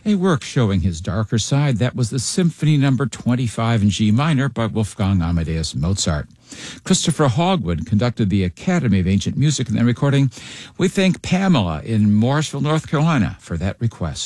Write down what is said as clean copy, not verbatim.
a work showing his darker side. That was the Symphony No. 25 in G minor by Wolfgang Amadeus Mozart. Christopher Hogwood conducted the Academy of Ancient Music in that recording. We thank Pamela in Morrisville, North Carolina, for that request.